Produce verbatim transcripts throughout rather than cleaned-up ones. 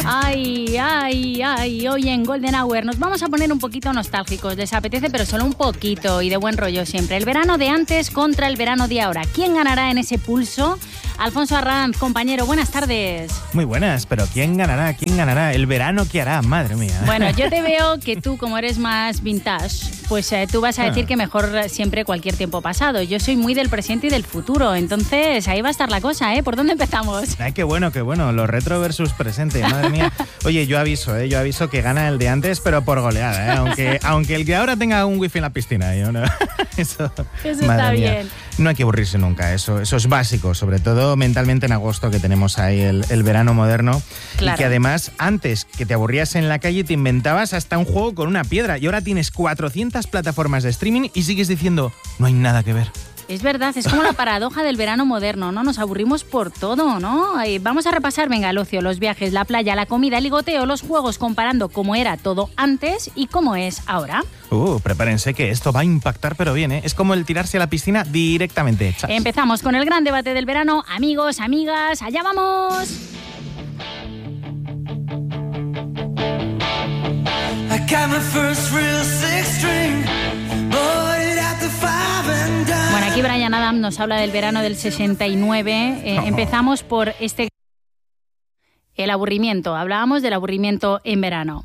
Ay, ay, ay, hoy en Golden Hour nos vamos a poner un poquito nostálgicos. Les apetece, pero solo un poquito y de buen rollo siempre. El verano de antes contra el verano de ahora. ¿Quién ganará en ese pulso? Alfonso Arranz, compañero, buenas tardes. Muy buenas, pero ¿quién ganará? ¿Quién ganará? ¿El verano qué hará? Madre mía. Bueno, yo te veo que tú, como eres más vintage, pues eh, tú vas a decir ah. que mejor siempre cualquier tiempo pasado. Yo soy muy del presente y del futuro, entonces ahí va a estar la cosa, ¿eh? ¿Por dónde empezamos? Ay, qué bueno, qué bueno. Lo retro versus presente, madre mía. Oye, yo aviso, ¿eh? Yo aviso que gana el de antes, pero por goleada, ¿eh? Aunque, aunque el que ahora tenga un wifi en la piscina. ¿eh? ¿No? Eso, eso está mía. bien. No hay que aburrirse nunca, eso, eso es básico, sobre todo mentalmente en agosto, que tenemos ahí el, el verano moderno. Claro. Y que además, antes que te aburrías en la calle, te inventabas hasta un juego con una piedra y ahora tienes cuatrocientas plataformas de streaming y sigues diciendo, no hay nada que ver. Es verdad, es como la paradoja del verano moderno, ¿no? Nos aburrimos por todo, ¿no? Vamos a repasar, venga, el ocio, los viajes, la playa, la comida, el ligoteo, los juegos, comparando cómo era todo antes y cómo es ahora. Uh, prepárense que esto va a impactar, pero bien, ¿eh? Es como el tirarse a la piscina directamente. Chas. Empezamos con el gran debate del verano. Amigos, amigas, ¡allá vamos! I got my first real six string. Bueno, aquí Bryan Adams nos habla del verano del sesenta y nueve. Eh, oh. Empezamos por este... El aburrimiento. Hablábamos del aburrimiento en verano.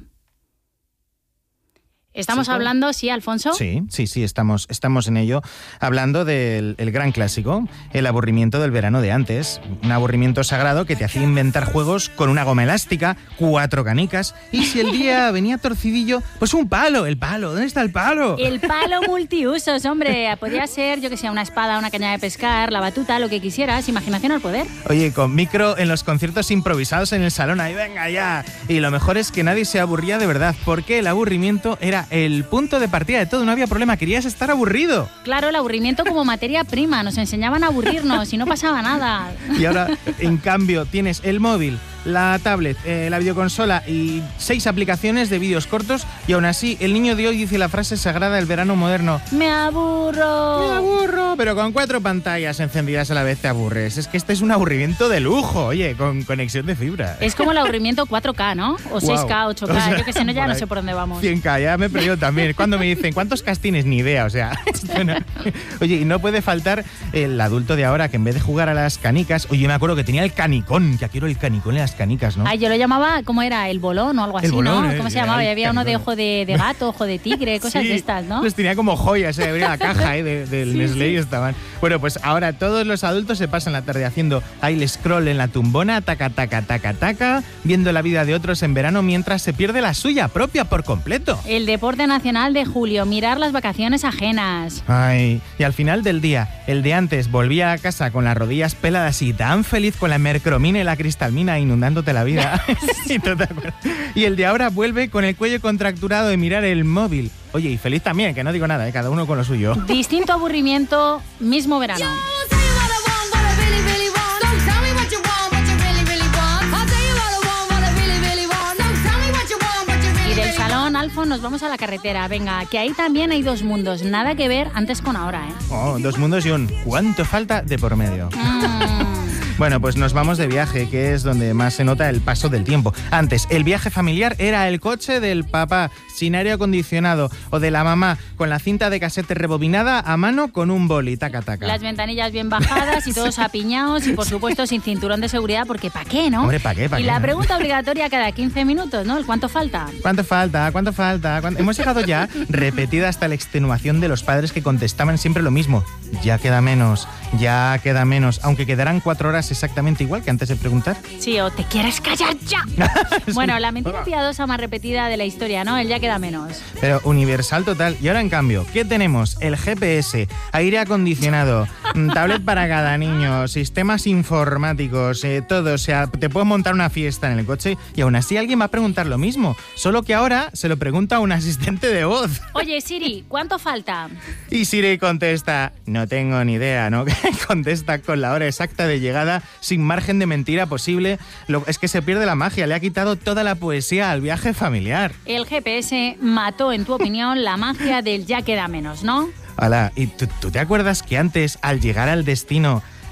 ¿Estamos sí, hablando, sí, Alfonso? Sí, sí, sí, estamos, estamos en ello. Hablando del el gran clásico, el aburrimiento del verano de antes. Un aburrimiento sagrado que te hacía inventar juegos con una goma elástica, cuatro canicas, y si el día venía torcidillo, pues un palo, el palo, ¿dónde está el palo? El palo multiusos, hombre. Podría ser, yo que sé, una espada, una caña de pescar, la batuta, lo que quisieras. Imaginación al poder. Oye, con micro en los conciertos improvisados en el salón, ahí venga ya. Y lo mejor es que nadie se aburría de verdad, porque el aburrimiento era el punto de partida de todo, no había problema, querías estar aburrido. Claro, el aburrimiento como materia prima, nos enseñaban a aburrirnos y no pasaba nada. Y ahora, en cambio, tienes el móvil, la tablet, eh, la videoconsola y seis aplicaciones de vídeos cortos y aún así el niño de hoy dice la frase sagrada del verano moderno. ¡Me aburro! ¡Me aburro! Pero con cuatro pantallas encendidas a la vez te aburres. Es que este es un aburrimiento de lujo, oye, con conexión de fibra. Es como el aburrimiento cuatro K, ¿no? O wow. seis K, ocho K, o sea, yo que sé, no, ya no sé por dónde vamos. cien K, ya me he perdido también. Cuando me dicen, ¿cuántos K tienes? Ni idea, o sea. No. Oye, y no puede faltar el adulto de ahora que en vez de jugar a las canicas, oye, me acuerdo que tenía el canicón, ya quiero el canicón en las canicas, ¿no? Ay, yo lo llamaba, ¿cómo era? El bolón o algo así, bolón, ¿no? Eh, ¿Cómo se llamaba? Y había canicón. Uno de ojo de, de gato, ojo de tigre, cosas sí, de estas, ¿no? Los tenía como joyas, se abría la caja eh, de, del sí, Nestlé sí. y estaban. Bueno, pues ahora todos los adultos se pasan la tarde haciendo ahí el scroll en la tumbona, taca, taca, taca, taca, viendo la vida de otros en verano mientras se pierde la suya propia por completo. El deporte nacional de julio, mirar las vacaciones ajenas. Ay, y al final del día, el de antes volvía a casa con las rodillas peladas y tan feliz con la mercromina y la cristalmina inundándote la vida. Sí, ¿no te acuerdas? Y el de ahora vuelve con el cuello contracturado de mirar el móvil. Oye, y feliz también, que no digo nada, ¿eh? Cada uno con lo suyo. Distinto aburrimiento, mismo verano. Y del salón, Alfon, nos vamos a la carretera. Venga, que ahí también hay dos mundos. Nada que ver antes con ahora, ¿eh? Oh, dos mundos y un ¿cuánto falta de por medio? Mm. Bueno, pues nos vamos de viaje, que es donde más se nota el paso del tiempo. Antes, el viaje familiar era el coche del papá, sin aire acondicionado, o de la mamá, con la cinta de casete rebobinada a mano con un boli, taca, taca. Las ventanillas bien bajadas y todos sí. apiñados y, por supuesto, sin cinturón de seguridad, porque ¿para qué, no? Hombre, ¿para qué? ¿Pa y qué, la no? pregunta obligatoria cada quince minutos, ¿no? ¿El cuánto falta? ¿Cuánto falta? ¿Cuánto falta? ¿Cuánto? Hemos llegado ya, repetida hasta la extenuación de los padres que contestaban siempre lo mismo. Ya queda menos, ya queda menos, aunque quedarán cuatro horas exactamente igual que antes de preguntar. Sí, o te quieres callar ya. Bueno, la mentira piadosa más repetida de la historia, ¿no? El ya queda menos. Pero universal total. Y ahora, en cambio, ¿qué tenemos? El G P S, aire acondicionado, tablet para cada niño, sistemas informáticos, eh, todo. O sea, te puedes montar una fiesta en el coche y aún así alguien va a preguntar lo mismo. Solo que ahora se lo pregunta a un asistente de voz. Oye, Siri, ¿cuánto falta? Y Siri contesta, no tengo ni idea, ¿no? Contesta con la hora exacta de llegada, sin margen de mentira posible. Lo, es que se pierde la magia, le ha quitado toda la poesía al viaje familiar. El G P S mató, en tu opinión, la magia del ya queda menos, ¿no? Ala, ¿y tú, tú te acuerdas que antes, al llegar al destino,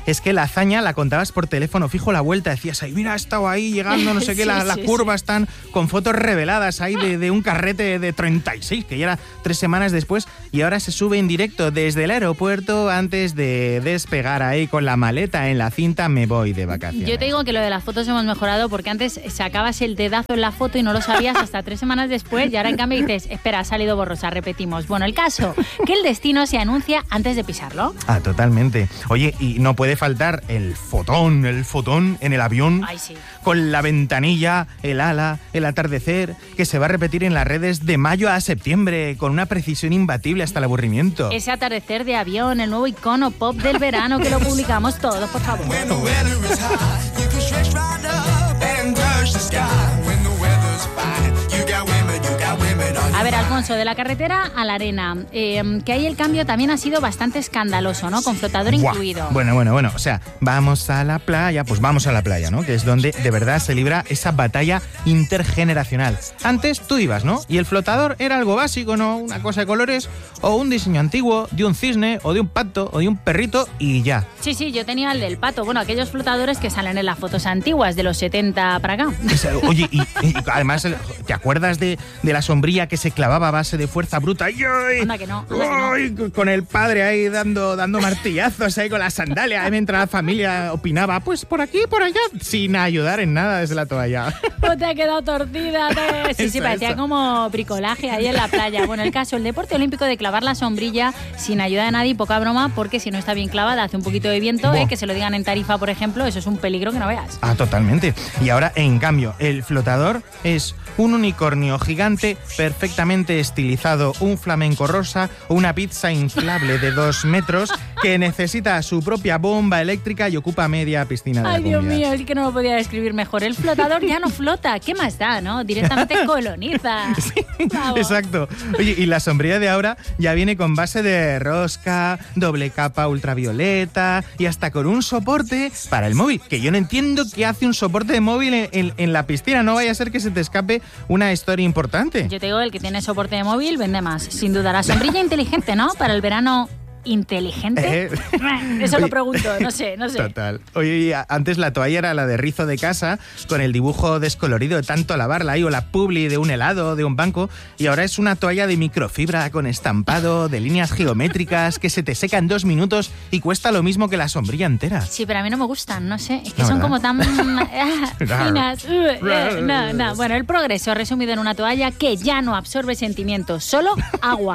es que la hazaña la contabas por teléfono fijo la vuelta, decías, ay, mira, ha estado ahí llegando, no sé qué, Sí, la- las sí, curvas sí. están con fotos reveladas ahí de, de un carrete de treinta y seis, que ya era tres semanas después, y ahora se sube en directo desde el aeropuerto antes de despegar ahí con la maleta en la cinta, me voy de vacaciones. Yo te digo que lo de las fotos hemos mejorado porque antes sacabas el dedazo en la foto y no lo sabías hasta tres semanas después y ahora en cambio dices, espera, ha salido borrosa, repetimos. Bueno, el caso, que el destino se anuncia antes de pisarlo. Ah, totalmente. Oye, y no puede faltar el fotón, el fotón en el avión. Ay, sí. Con la ventanilla, el ala, el atardecer, que se va a repetir en las redes de mayo a septiembre, con una precisión imbatible hasta el aburrimiento. Ese atardecer de avión, el nuevo icono pop del verano que lo publicamos todos, por favor. When the weather is hot, you can stretch right up and touch the sky. When the weather's fine, you got women, you got women on A ver, your mind. Alfonso, de la carretera a la arena, eh, que ahí el cambio también ha sido bastante escandaloso, ¿no? Con flotador Buah. incluido. Bueno, bueno, bueno. O sea, vamos a la playa, pues vamos a la playa, ¿no? Que es donde de verdad se libra esa batalla intergeneracional. Antes tú ibas, ¿no? Y el flotador era algo básico, ¿no? Una cosa de colores o un diseño antiguo de un cisne o de un pato o de un perrito y ya. Sí, sí, yo tenía el del pato. Bueno, aquellos flotadores que salen en las fotos antiguas de los setenta para acá. Esa- Oye, y, y además, el- ¿te acuerdas de, de la sombrilla que se clavaba a base de fuerza bruta? ¡Ay, ay! Anda que no, anda que no. ¡Ay! Con el padre ahí dando, dando martillazos ahí con las sandalias. Ahí mientras la familia opinaba, pues por aquí, por allá, sin ayudar en nada desde la toalla. Pues te ha quedado torcida. Te... Sí, sí, Eso, parecía eso. como bricolaje ahí en la playa. Bueno, el caso, el deporte olímpico de clavar la sombrilla sin ayuda de nadie, poca broma, porque si no está bien clavada hace un poquito de viento, Buah. eh, que se lo digan en Tarifa, por ejemplo, eso es un peligro que no veas. Ah, totalmente. Y ahora, en cambio, el flotador es un unicornio gigante perfectamente estilizado, un flamenco rosa, una pizza inflable de dos metros que necesita su propia bomba eléctrica y ocupa media piscina de la Ay, Dios cumbia. mío, es que no lo podía describir mejor. El flotador ya no flota, ¿qué más da, no? Directamente coloniza. Vamos. Exacto. Oye, y la sombrilla de ahora ya viene con base de rosca, doble capa ultravioleta y hasta con un soporte para el móvil. Que yo no entiendo qué hace un soporte de móvil en, en- en la piscina. No vaya a ser que se te escape una historia importante. Yo te digo, el que tiene soporte de móvil vende más. Sin duda, la sombrilla inteligente, ¿no? Para el verano inteligente. Eh. Eso Oye. lo pregunto, no sé, no sé. Total. Oye, y a- antes la toalla era la de rizo de casa, con el dibujo descolorido de tanto lavarla ahí, o la publi de un helado, de un banco, y ahora es una toalla de microfibra con estampado, de líneas geométricas, que se te seca en dos minutos y cuesta lo mismo que la sombrilla entera. Sí, pero a mí no me gustan, no sé. Es que No, son ¿verdad? como tan ah, finas. Uh, eh, no, no. Bueno, el progreso resumido en una toalla que ya no absorbe sentimientos, solo agua.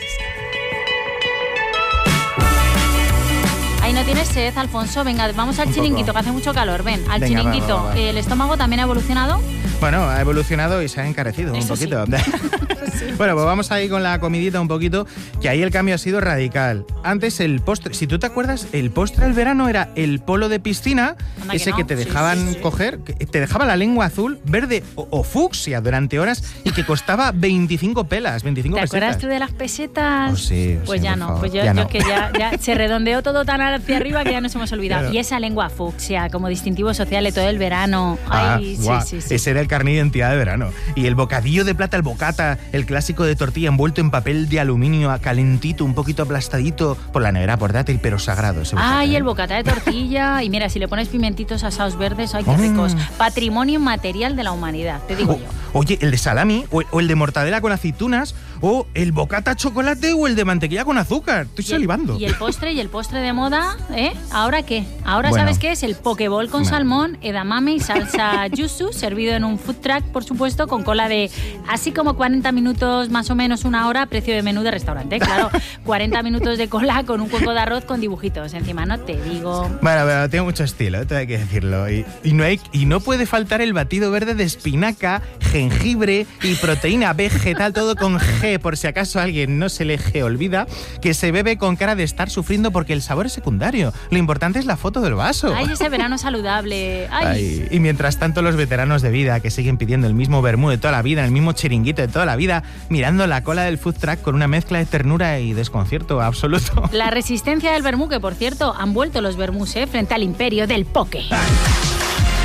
Ahí no tienes sed, Alfonso. Venga, vamos al Un chiringuito, poco. que hace mucho calor. Ven, al Venga, va, chiringuito. va, va. ¿El estómago también ha evolucionado? Bueno, ha evolucionado y se ha encarecido un Eso sí. poquito. Bueno, pues vamos ahí con la comidita un poquito, que ahí el cambio ha sido radical. Antes el postre, si tú te acuerdas, el postre del verano era el polo de piscina, Anda que ese no. que te Sí, dejaban sí, sí. coger, que te dejaba la lengua azul, verde o, o fucsia durante horas y que costaba veinticinco pelas, veinticinco ¿Te pesetas. acuerdas tú de las pesetas? Oh, sí, pues sí, ya por no, favor, pues yo, ya yo no. es que ya, ya se redondeó todo tan hacia arriba que ya nos hemos olvidado. Claro. Y esa lengua fucsia como distintivo social de todo el verano. Ah, Ay, guau, sí, sí, sí. Ese era el carnet de identidad de verano. Y el bocadillo de plata, el bocata, el clásico de tortilla envuelto en papel de aluminio, a calentito, un poquito aplastadito por la nevera portátil, pero sagrado. ese bocata, Ay, ¿eh? el bocata de tortilla. Y mira, si le pones pimentitos asados verdes, ay, qué Mm. ricos. Patrimonio inmaterial de la humanidad, te digo O- yo. Oye, el de salami, o, o el de mortadela con aceitunas, o el bocata chocolate, o el de mantequilla con azúcar. Estoy Y el- salivando. Y el postre, y el postre de moda, ¿eh? ¿Ahora qué? Ahora Bueno. ¿sabes qué es? El pokeball con Bueno. salmón, edamame y salsa yuzu, servido en un food truck, por supuesto, con cola de así como cuarenta minutos, más o menos una hora, precio de menú de restaurante, claro. cuarenta minutos de cola con un cuenco de arroz con dibujitos encima, no te digo. Bueno, pero tiene mucho estilo, todo hay que decirlo. Y, y no hay, y no puede faltar el batido verde de espinaca, jengibre y proteína vegetal, todo con G, por si acaso a alguien no se le G olvida, que se bebe con cara de estar sufriendo porque el sabor es secundario. Lo importante es la foto del vaso. Ay, ese verano saludable. Ay. Ay, y mientras tanto los veteranos de vida que siguen pidiendo el mismo vermú de toda la vida, el mismo chiringuito de toda la vida, mirando la cola del food truck con una mezcla de ternura y desconcierto absoluto. La resistencia del vermú, que por cierto han vuelto los vermús, ¿eh? Frente al imperio del poke.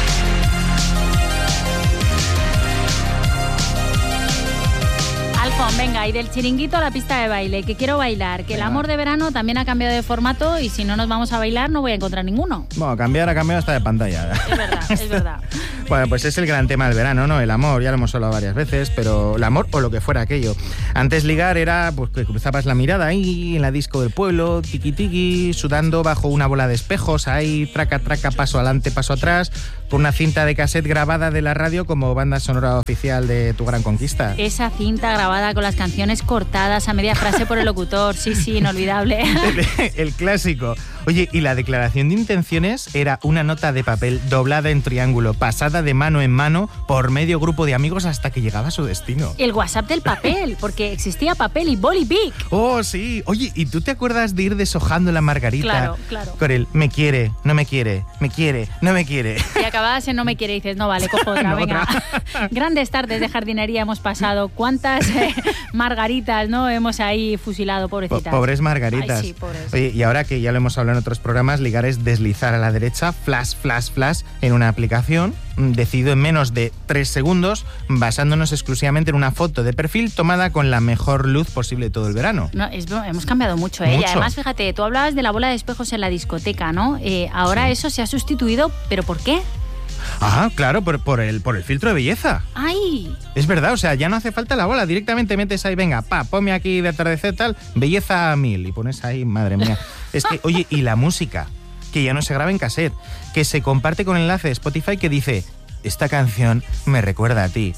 Alfo, Venga, y del chiringuito a la pista de baile, que quiero bailar, que el amor de verano también ha cambiado de formato y si no nos vamos a bailar no voy a encontrar ninguno. Bueno, cambiar ha cambiado hasta de pantalla. Es verdad, es verdad. Bueno, pues es el gran tema del verano, ¿no? El amor, ya lo hemos hablado varias veces, pero el amor o lo que fuera aquello. Antes ligar era pues que cruzabas la mirada ahí en la disco del pueblo, tiqui tiqui, sudando bajo una bola de espejos, ahí traca traca, paso adelante, paso atrás, con una cinta de cassette grabada de la radio como banda sonora oficial de Tu Gran Conquista. Esa cinta grabada con las canciones cortadas a media frase por el locutor, sí, sí, inolvidable. El, el clásico. Oye, y la declaración de intenciones era una nota de papel doblada en triángulo, pasada de mano en mano por medio grupo de amigos hasta que llegaba a su destino. El WhatsApp del papel, porque existía papel y boli big. Oh, sí. Oye, ¿y tú te acuerdas de ir deshojando la margarita? Claro, claro. Con el me quiere, no me quiere, me quiere, no me quiere. Y acababas en no me quiere y dices, no vale, cojo otra, No, venga. otra. Grandes tardes de jardinería hemos pasado. ¿Cuántas eh, margaritas no hemos ahí fusilado, pobrecitas? Po- pobres margaritas. Ay, sí, pobres. Oye, y ahora que ya lo hemos hablado en otros programas, ligar es deslizar a la derecha, flash, flash, flash, en una aplicación, decidido en menos de tres segundos, basándonos exclusivamente en una foto de perfil tomada con la mejor luz posible todo el verano. No, es, hemos cambiado mucho, ¿eh? Mucho. Y además, fíjate, tú hablabas de la bola de espejos en la discoteca, ¿no? Eh, ahora Sí. eso se ha sustituido, ¿pero por qué? Ah, claro, por, por, el, por el filtro de belleza. ¡Ay! Es verdad, o sea, ya no hace falta la bola, directamente metes ahí, venga, pa, ponme aquí de atardecer tal, belleza a mil, y pones ahí, madre mía. Es que, oye, y la música, que ya no se graba en cassette, que se comparte con el enlace de Spotify que dice, esta canción me recuerda a ti.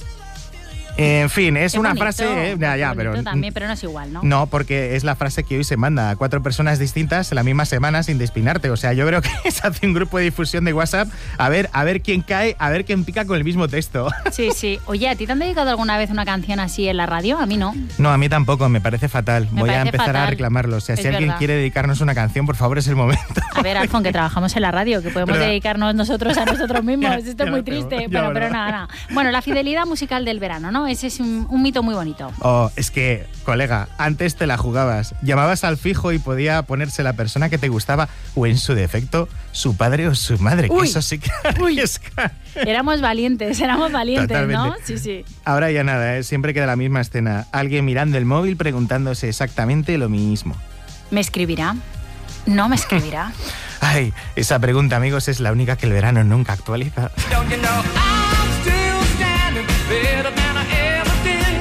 En fin, es Qué una bonito, frase, eh, ya, qué ya, bonito pero también, pero no es igual, ¿no? no, porque es la frase que hoy se manda a cuatro personas distintas en la misma semana sin despeinarte. O sea, yo creo que se hace un grupo de difusión de WhatsApp a ver, a ver quién cae, a ver quién pica con el mismo texto. Sí, sí. Oye, ¿a ti te han dedicado alguna vez una canción así en la radio? A mí no. No, a mí tampoco, me parece fatal. Me Voy a parece empezar fatal. a reclamarlo. O sea, Es si alguien verdad. quiere dedicarnos una canción, por favor, es el momento. A ver, Alfon, que trabajamos en la radio, que podemos Pero- dedicarnos nosotros a nosotros mismos. Ya, Esto ya es muy lo tengo, triste, ya pero, lo pero tengo. nada, nada. Bueno, la fidelidad musical del verano, ¿no? Ese es un, un mito muy bonito. Oh, es que, colega, antes te la jugabas. Llamabas al fijo y podía ponerse la persona que te gustaba o, en su defecto, su padre o su madre. Que Uy. eso sí que Uy. arriesga. Éramos valientes, éramos valientes, ¿no? Totalmente. Sí, sí. Ahora ya nada, ¿eh? Siempre queda la misma escena. Alguien mirando el móvil preguntándose exactamente lo mismo. ¿Me escribirá? ¿No me escribirá? Ay, esa pregunta, amigos, es la única que el verano nunca actualiza. Don't you know I'm still standing better than I ever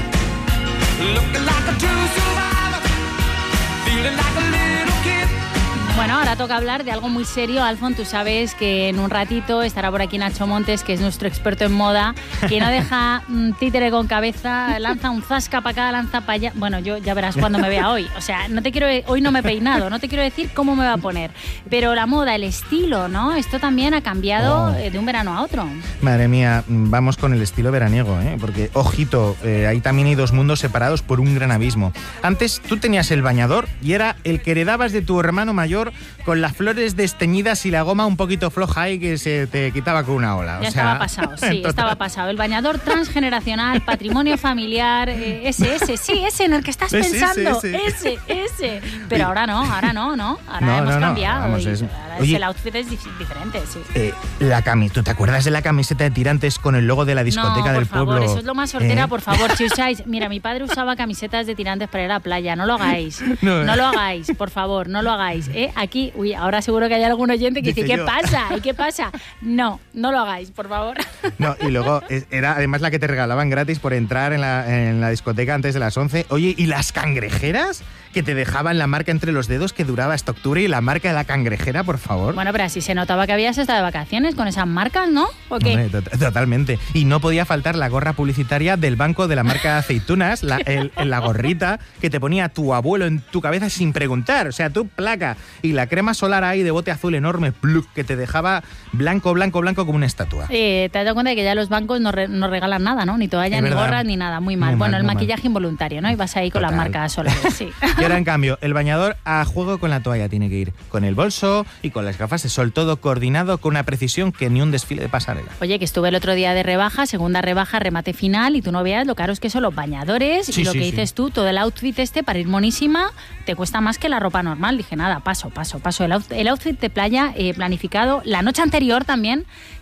did? Looking like a true survivor, feeling like a little kid. Bueno, ahora toca hablar de algo muy serio. Alfon, tú sabes que en un ratito estará por aquí Nacho Montes, que es nuestro experto en moda, que no deja mm, títere con cabeza, lanza un zasca para acá, lanza para allá. Bueno, yo ya verás cuando me vea hoy. O sea, no te quiero, hoy no me he peinado, no te quiero decir cómo me va a poner. Pero la moda, el estilo, ¿no? Esto también ha cambiado Oh. eh, de un verano a otro. Madre mía, vamos con el estilo veraniego, ¿eh? Porque, ojito, eh, ahí también hay dos mundos separados por un gran abismo. Antes tú tenías el bañador y era el que heredabas de tu hermano mayor con las flores desteñidas y la goma un poquito floja ahí que se te quitaba con una ola. Ya o sea, estaba pasado, sí, total. estaba pasado. El bañador transgeneracional, patrimonio familiar, eh, ese, ese, sí, ese en el que estás Ese, ese, pensando, ese. ese, ese. Pero ahora no, ahora no, ¿no? Ahora No, hemos no, no, cambiado. vamos, y es- ahora oye. el outfit es dif- diferente, sí. Eh, la cami ¿Tú te acuerdas de la camiseta de tirantes con el logo de la discoteca no, del por favor, pueblo? eso es lo más soltera, ¿Eh? por favor, si usáis... Mira, mi padre usaba camisetas de tirantes para ir a la playa, no lo hagáis, No, no, eh. lo hagáis, por favor, no lo hagáis. ¿eh? Aquí, uy, ahora seguro que hay algún oyente que Dice dice, ¿qué yo. pasa? ¿Y qué pasa? No, no lo hagáis, por favor. No, y luego es- era además la que te regalaban gratis por entrar en la, en la discoteca antes de las once. Oye, ¿y las cangrejeras? Que te dejaban la marca entre los dedos que duraba hasta octubre y la marca de la cangrejera, por favor. Bueno, pero así se notaba que habías estado de vacaciones con esas marcas, ¿no? ¿O qué? Hombre, to- totalmente. Y no podía faltar la gorra publicitaria del banco de la marca de aceitunas, la, el- la gorrita que te ponía tu abuelo en tu cabeza sin preguntar. O sea, tu placa. Y la crema solar ahí de bote azul enorme, pluk, que te dejaba blanco, blanco, blanco como una estatua. Eh, te has dado cuenta de que ya los bancos no, re- no regalan nada, ¿no? Ni toalla, Es ni verdad. gorras, ni nada. Muy mal. Muy bueno, mal, el muy mal. maquillaje involuntario, ¿no? Y vas ahí con las Total. marcas solares, sí. Y ahora, en cambio, el bañador a juego con la toalla tiene que ir. Con el bolso y con las gafas de sol, todo coordinado con una precisión que ni un desfile de pasarela. Oye, que estuve el otro día de rebaja, segunda rebaja, remate final, y tú no veas lo caros que son los bañadores Sí, y lo sí, que sí. dices tú, todo el outfit este para ir monísima, te cuesta más que la ropa normal. Dije, nada, paso, paso, paso. El, out- el outfit de playa eh, planificado la noche anterior también,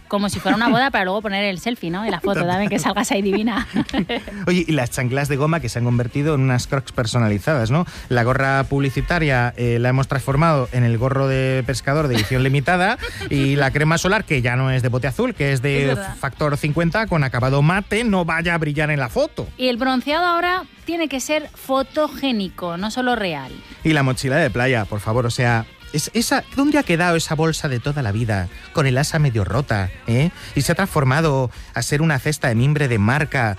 como si fuera una boda para luego poner el selfie, ¿no? Y la foto también, que salgas ahí divina. Oye, y las chanclas de goma que se han convertido en unas crocs personalizadas, ¿no? La gorra publicitaria eh, la hemos transformado en el gorro de pescador de edición limitada y la crema solar, que ya no es de bote azul, que es de Es factor cincuenta con acabado mate, no vaya a brillar en la foto. Y el bronceado ahora tiene que ser fotogénico, no solo real. Y la mochila de playa, por favor, o sea... Es, esa, ¿dónde ha quedado esa bolsa de toda la vida, con el asa medio rota, eh? Y se ha transformado a ser una cesta de mimbre de marca